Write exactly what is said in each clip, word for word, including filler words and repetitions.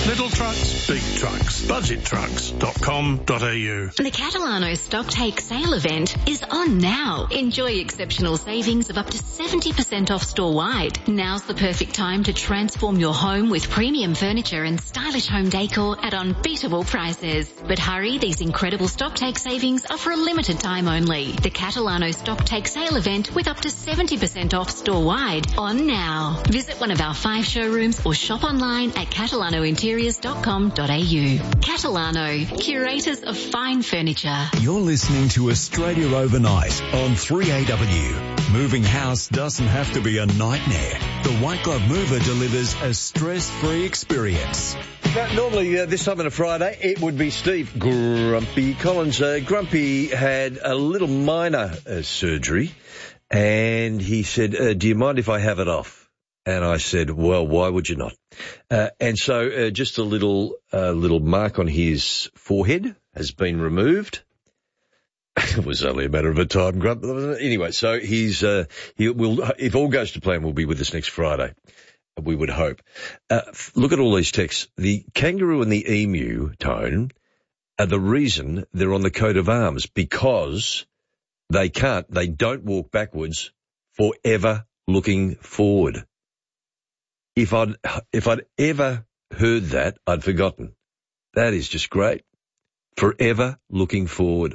Little trucks, big trucks. budget trucks dot com dot a u. The Catalano Stock Take Sale event is on now. Enjoy exceptional savings of up to seventy percent off store-wide. Now's the perfect time to transform your home with premium furniture and stylish home decor at unbeatable prices. But hurry, these incredible Stock Take savings are for a limited time only. The Catalano Stock Take Sale event with up to seventy percent off store-wide on now. Visit one of our five showrooms or shop online at catalano interiors dot com dot a u. Catalano, curators of fine furniture. You're listening to Australia Overnight on three A W. Moving house doesn't have to be a nightmare. The White Glove Mover delivers a stress-free experience. Now, normally, uh, this time on a Friday, it would be Steve Grumpy Collins. Uh, Grumpy had a little minor uh, surgery, and he said, uh, do you mind if I have it off? And I said, well, why would you not? Uh, and so uh, just a little uh, little mark on his forehead has been removed. It was only a matter of a time, Grump. Anyway, so he's uh, he will, if all goes to plan, will be with us next Friday. We would hope. Uh, look at all these texts. The kangaroo and the emu, Tone, are the reason they're on the coat of arms, because they can't, they don't walk backwards, forever looking forward. If I'd, if I'd ever heard that, I'd forgotten. That is just great. Forever looking forward.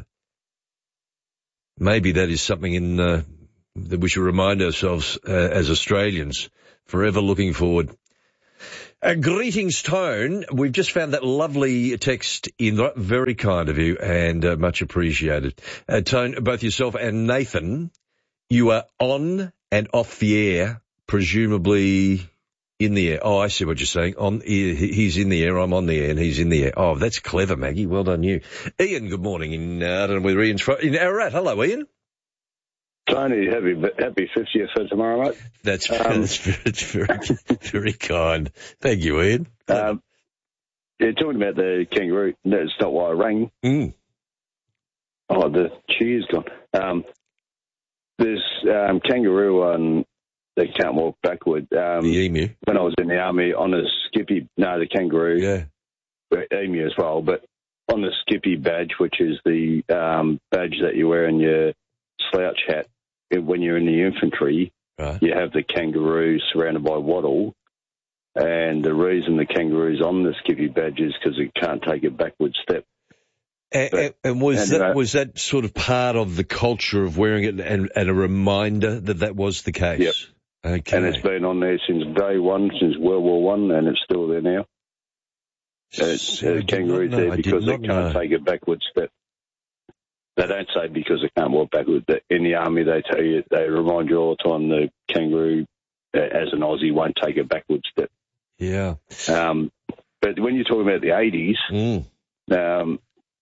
Maybe that is something in uh, that we should remind ourselves uh, as Australians. Forever looking forward. Uh, greetings, Tone. We've just found that lovely text in. Very kind of you and uh, much appreciated. Uh, Tone, both yourself and Nathan, you are on and off the air, presumably in the air. Oh, I see what you're saying. On, he's in the air, I'm on the air, and he's in the air. Oh, that's clever, Maggie. Well done, you. Ian, good morning. In, uh, I don't know whether Ian's from, in Ararat. Hello, Ian. Tony, happy happy fiftieth for tomorrow, mate. That's, um, that's, that's very, very kind. Thank you, Ian. Um, yeah, talking about the kangaroo, that's not why I rang. Mm. Oh, the cheer's gone. Um, there's um, kangaroo on they can't walk backward. Um, the emu. When I was in the army, on the Skippy, no, the kangaroo, yeah, emu as well, but on the Skippy badge, which is the um, badge that you wear in your slouch hat when you're in the infantry, right. You have the kangaroo surrounded by wattle, and the reason the kangaroo's on the Skippy badge is because it can't take a backward step. And, but, and was and, that uh, was that sort of part of the culture of wearing it, and, and a reminder that that was the case? Yep. Okay. And it's been on there since day one, since World War One, and it's still there now. It's, so uh, kangaroo's there because they can't know. take a backward step. They don't say because they can't walk backward. In the army, they tell you, they remind you all the time the kangaroo, uh, as an Aussie, won't take a backward step. Yeah. Um, but when you're talking about the eighties, mm. um,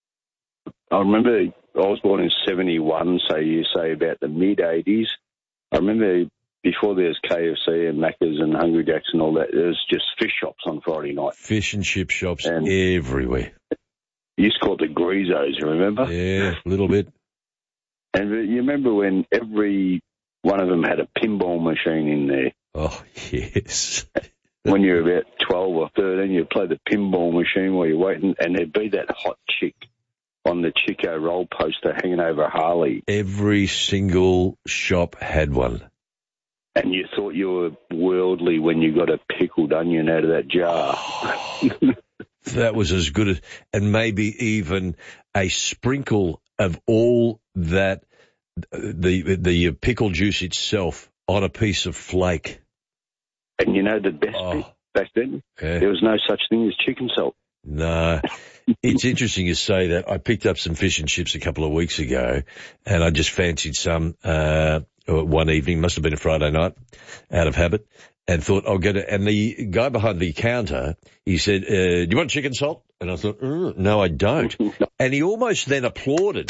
I remember I was born in seventy-one, so you say about the mid-eighties. I remember before there was K F C and Macca's and Hungry Jack's and all that, there was just fish shops on Friday night. Fish and chip shops and everywhere. You used to call it the Grizzos, you remember? Yeah, a little bit. And you remember when every one of them had a pinball machine in there? Oh, yes. When you were about twelve or thirteen, you'd play the pinball machine while you're waiting, and there'd be that hot chick on the Chico roll poster hanging over Harley. Every single shop had one. And you thought you were worldly when you got a pickled onion out of that jar. Oh, that was as good as, and maybe even a sprinkle of all that, the the pickle juice itself on a piece of flake. And you know the best oh, bit back then? Yeah. There was no such thing as chicken salt. No. It's interesting you say that. I picked up some fish and chips a couple of weeks ago, and I just fancied some uh one evening, must have been a Friday night, out of habit, and thought, I'll get it. And the guy behind the counter, he said, uh, do you want chicken salt? And I thought, mm, no, I don't. And he almost then applauded.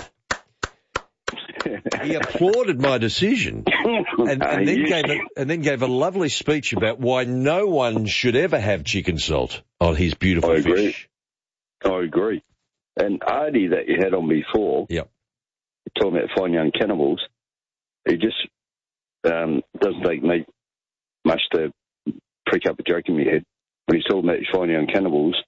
He applauded my decision, and, and then gave a, and then gave a lovely speech about why no one should ever have chicken salt on his beautiful I agree. fish. I agree. And Artie that you had on before, yep. talking about fine young cannibals, he just um, doesn't take me much to prick up a joke in my head. When he's talking about fine young cannibals,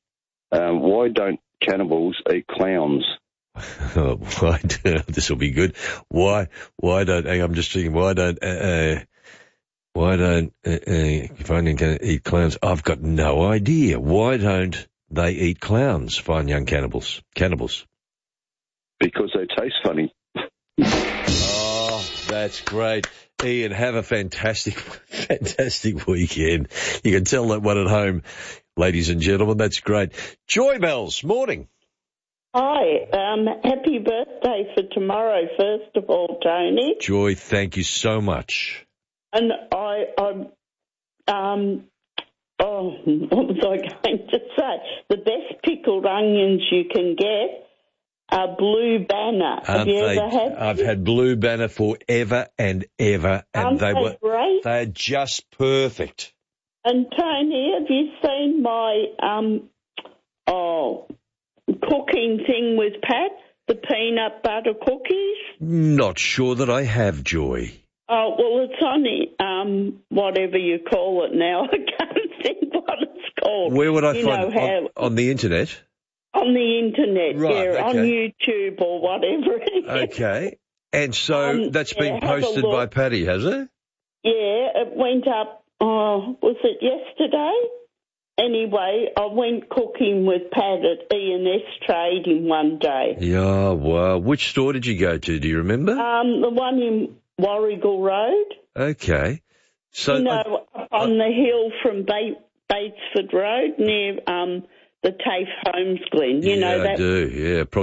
Um, why don't cannibals eat clowns? Oh, why do, this will be good. Why? Why don't? I'm just thinking. Why don't? Uh, uh, why don't? Uh, uh, if I can eat clowns, I've got no idea. Why don't they eat clowns? Fine young cannibals. Cannibals. Because they taste funny. Oh, that's great. Ian, have a fantastic, fantastic weekend. You can tell that one at home, ladies and gentlemen. That's great. Joy Bells, morning. Hi, um, happy birthday for tomorrow, first of all, Tony. Joy, thank you so much. And I, I, um, oh, what was I going to say? The best pickled onions you can get are Blue Banner. Have Aren't you they, ever had I've them? had Blue Banner forever and ever, and Aren't they, they were great? they're just perfect. And Tony, have you seen my um, oh, cooking thing with Pat? The peanut butter cookies? Not sure that I have, Joy. Oh, well, it's on the, um, whatever you call it now. I can't think what it's called. Where would I you find know on, how, on the internet? On the internet, Right, yeah, on okay. YouTube or whatever it is. Okay. And so Um, that's yeah, been have a posted look. by Patty, has it? Yeah, it went up, oh, was it yesterday? Anyway, I went cooking with Pat at E and S Trading one day. Yeah, wow. Which store did you go to? Do you remember? Um, the one in Warrigal Road. Okay. So You know, I- up on the hill from ba- Batesford Road near um, the TAFE Homes Glen. You yeah, know I that do. Yeah,